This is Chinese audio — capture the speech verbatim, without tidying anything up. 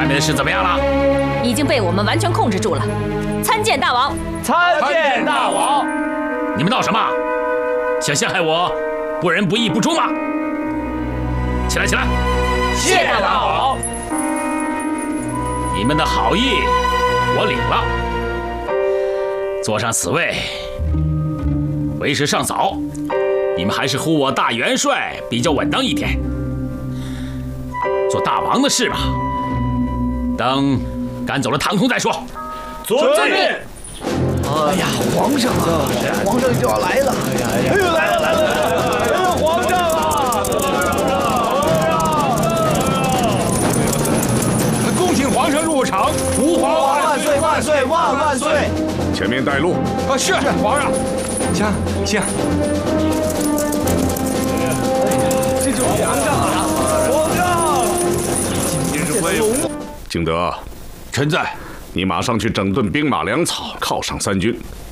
面的事怎么样了？ 已经被我们完全控制住了。参见大王！ 参见大王！ 你们闹什么？想陷害我，不仁不义不忠吗？起来，起来！ 谢大王！ 你们的好意我领了。坐上此位，为时尚早，你们还是呼我大元帅比较稳当一点。做大王的事吧，等赶走了唐空再说。 遵命。 哎呀，皇上啊，皇上就要来了！哎呀，哎呦，来了来了来了！哎呦，皇上啊！ 恭请皇上入场，吾皇万岁万岁万万岁！ 前面带路。 啊，是皇上。请请。 这就是皇上啊！皇上！ 今日威武。景德， 臣在。 你马上去整顿兵马粮草，犒赏三军。